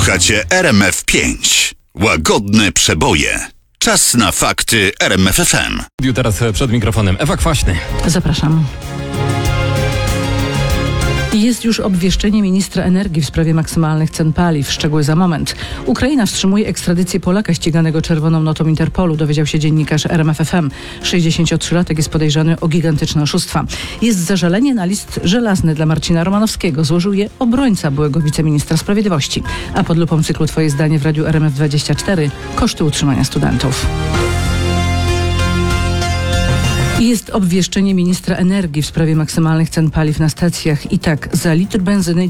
Słuchacie RMF5. Łagodne przeboje. Czas na fakty RMF FM. Teraz przed mikrofonem Ewa Kwaśny. Zapraszam. Jest już obwieszczenie ministra energii w sprawie maksymalnych cen paliw. Szczegóły za moment. Ukraina wstrzymuje ekstradycję Polaka ściganego czerwoną notą Interpolu, dowiedział się dziennikarz RMF FM. 63-latek jest podejrzany o gigantyczne oszustwa. Jest zażalenie na list żelazny dla Marcina Romanowskiego. Złożył je obrońca byłego wiceministra sprawiedliwości. A pod lupą cyklu Twoje zdanie w radiu RMF24 koszty utrzymania studentów. Jest obwieszczenie ministra energii w sprawie maksymalnych cen paliw na stacjach. I tak, za litr benzyny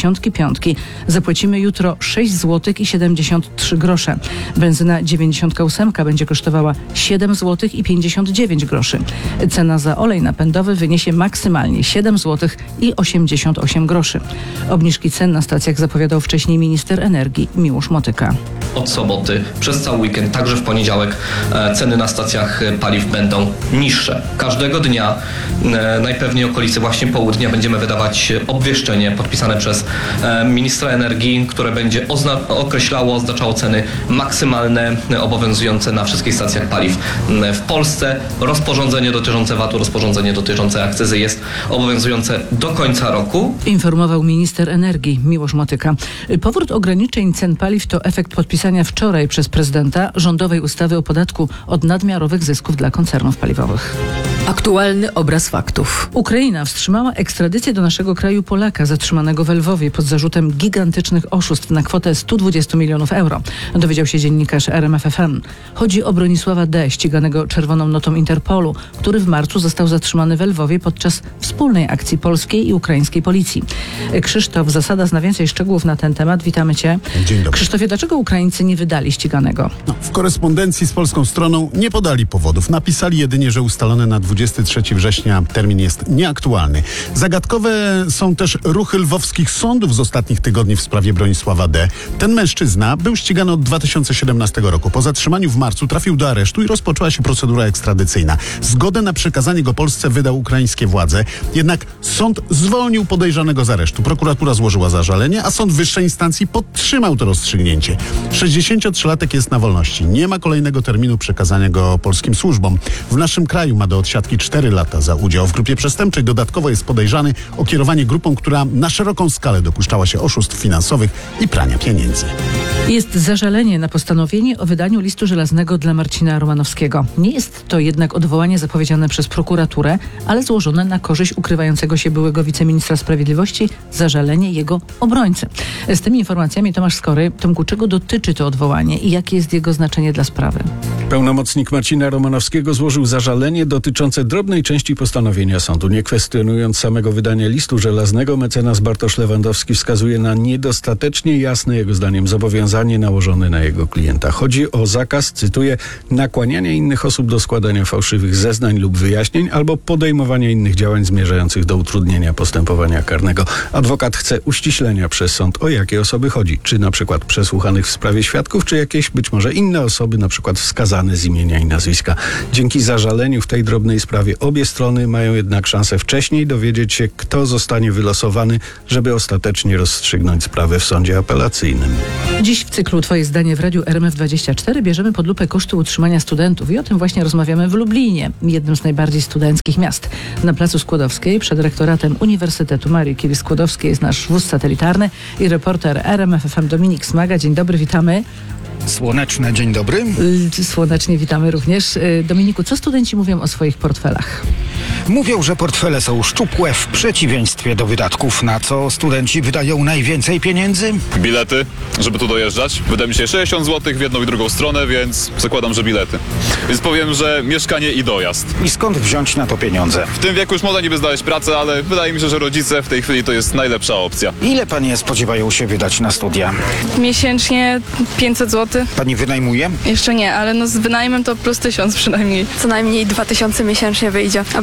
95 zapłacimy jutro 6 zł i 73 grosze. Benzyna 98 będzie kosztowała 7 zł i 59 groszy. Cena za olej napędowy wyniesie maksymalnie 7 zł i 88 groszy. Obniżki cen na stacjach zapowiadał wcześniej minister energii Miłosz Motyka. Od soboty przez cały weekend, także w poniedziałek, ceny na stacjach paliw będą niższe. Każdego dnia, najpewniej okolicy właśnie południa, będziemy wydawać obwieszczenie podpisane przez ministra energii, które będzie oznaczało ceny maksymalne obowiązujące na wszystkich stacjach paliw w Polsce. Rozporządzenie dotyczące VAT-u, rozporządzenie dotyczące akcyzy jest obowiązujące do końca roku. Informował minister energii Miłosz Motyka. Powrót ograniczeń cen paliw to efekt podpisania wczoraj przez prezydenta rządowej ustawy o podatku od nadmiarowych zysków dla koncernów paliwowych. Aktualny obraz faktów. Ukraina wstrzymała ekstradycję do naszego kraju Polaka zatrzymanego w Lwowie pod zarzutem gigantycznych oszustw na kwotę 120 milionów euro. Dowiedział się dziennikarz RMF FM. Chodzi o Bronisława D., ściganego czerwoną notą Interpolu, który w marcu został zatrzymany w Lwowie podczas wspólnej akcji polskiej i ukraińskiej policji. Krzysztof Zasada zna więcej szczegółów na ten temat. Witamy Cię. Dzień dobry. Krzysztofie, dlaczego Ukraińcy nie wydali ściganego? W korespondencji z polską stroną nie podali powodów. Napisali jedynie, że ustalony na 23 września termin jest nieaktualny. Zagadkowe są też ruchy lwowskich sądów z ostatnich tygodni w sprawie Bronisława D. Ten mężczyzna był ścigany od 2017 roku. Po zatrzymaniu w marcu trafił do aresztu i rozpoczęła się procedura ekstradycyjna. Zgodę na przekazanie go Polsce wydał ukraińskie władze. Jednak sąd zwolnił podejrzanego z aresztu. Prokuratura złożyła zażalenie, a sąd wyższej instancji podtrzymał to rozstrzygnięcie. 63-latek jest na wolności. Nie ma kolejnego terminu przekazania go polskim służbom. W naszym kraju ma do odsiadki 4 lata za udział w grupie przestępczej. Dodatkowo jest podejrzany o kierowanie grupą, która na szeroką skalę dopuszczała się oszustw finansowych i prania pieniędzy. Jest zażalenie na postanowienie o wydaniu listu żelaznego dla Marcina Romanowskiego. Nie jest to jednak odwołanie zapowiedziane przez prokuraturę, ale złożone na korzyść ukrywającego się byłego wiceministra sprawiedliwości zażalenie jego obrońcy. Z tymi informacjami Tomasz Skory. Tomku, czego dotyczy to odwołanie i jakie jest jego znaczenie dla sprawy? Pełnomocnik Marcina Romanowskiego złożył zażalenie dotyczące drobnej części postanowienia sądu. Nie kwestionując samego wydania listu żelaznego, mecenas Bartosz Lewandowski wskazuje na niedostatecznie jasne, jego zdaniem, zobowiązanie nałożone na jego klienta. Chodzi o zakaz, cytuję, nakłaniania innych osób do składania fałszywych zeznań lub wyjaśnień albo podejmowania innych działań zmierzających do utrudnienia postępowania karnego. Adwokat chce uściślenia przez sąd, o jakie osoby chodzi. Czy na przykład przesłuchanych w sprawie świadków, czy jakieś być może inne osoby, na przykład wskazane z imienia i nazwiska. Dzięki zażaleniu w tej drobnej sprawie obie strony mają jednak szansę wcześniej dowiedzieć się, kto zostanie wylosowany, żeby ostatecznie rozstrzygnąć sprawę w sądzie apelacyjnym. Dziś w cyklu Twoje zdanie w radiu RMF24 bierzemy pod lupę koszty utrzymania studentów i o tym właśnie rozmawiamy w Lublinie, jednym z najbardziej studenckich miast. Na Placu Skłodowskiej przed rektoratem Uniwersytetu Marii Curie-Skłodowskiej jest nasz wóz satelitarny i reporter RMF FM Dominik Smaga. Dzień dobry, witamy. Słoneczne, dzień dobry. Słonecznie witamy również. Dominiku, co studenci mówią o swoich portfelach? Mówią, że portfele są szczupłe w przeciwieństwie do wydatków. Na co studenci wydają najwięcej pieniędzy? Bilety, żeby tu dojeżdżać. Wyda mi się 60 zł w jedną i drugą stronę, więc zakładam, że bilety. Więc powiem, że mieszkanie i dojazd. I skąd wziąć na to pieniądze? W tym wieku już można niby znaleźć pracę, ale wydaje mi się, że rodzice w tej chwili to jest najlepsza opcja. Ile panie spodziewają się wydać na studia? Miesięcznie 500 zł. Pani wynajmuje? Jeszcze nie, ale no z wynajmem to plus 1000 przynajmniej. Co najmniej 2000 miesięcznie wyjdzie, a bez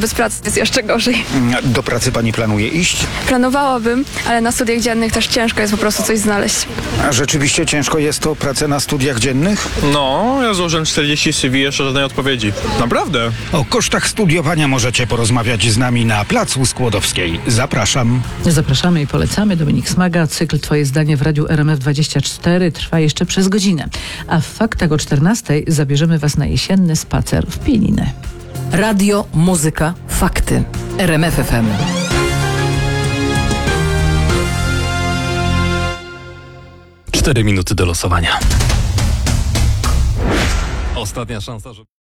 bez pracy jest jeszcze gorzej. Do pracy pani planuje iść? Planowałabym, ale na studiach dziennych też ciężko jest po prostu coś znaleźć. A rzeczywiście ciężko jest to pracę na studiach dziennych? No, ja złożyłem 40 CV, jeszcze żadnej odpowiedzi. Naprawdę? O kosztach studiowania możecie porozmawiać z nami na Placu Skłodowskiej. Zapraszam. Zapraszamy i polecamy. Dominik Smaga. Cykl Twoje zdanie w Radiu RMF24 trwa jeszcze przez godzinę. A w faktach o 14:00 zabierzemy Was na jesienny spacer w Pieniny. Radio, muzyka, fakty. RMF FM. Cztery minuty do losowania. Ostatnia szansa, żeby...